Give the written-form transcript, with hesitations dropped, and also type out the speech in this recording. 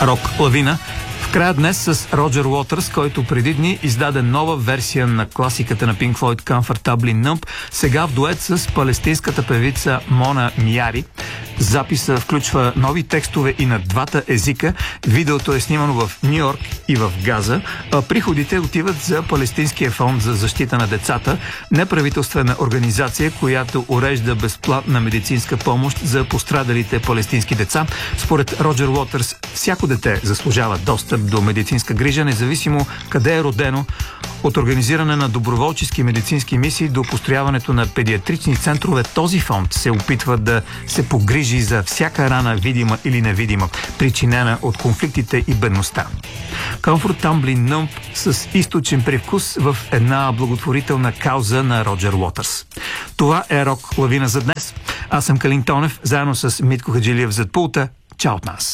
Рок лавина. В края днес с Роджер Уотърс, който преди дни издаде нова версия на класиката на Pink Floyd Comfortably Numb, сега в дует с палестинската певица Мона Мияри. Записа включва нови текстове и на двата езика. Видеото е снимано в Ню Йорк и в Газа. Приходите отиват за Палестинския фонд за защита на децата, неправителствена организация, която урежда безплатна медицинска помощ за пострадалите палестински деца. Според Роджер Уотърс, всяко дете заслужава достъп до медицинска грижа, независимо къде е родено, от организиране на доброволчески медицински мисии до построяването на педиатрични центрове. Този фонд се опитва да се погрижи за всяка рана, видима или невидима, причинена от конфликтите и бедността. Comfortably Numb с източен привкус в една благотворителна кауза на Роджер Уотърс. Това е Рок лавина за днес. Аз съм Калин Тонев, заедно с Митко Хаджилиев зад пулта. Чао от нас!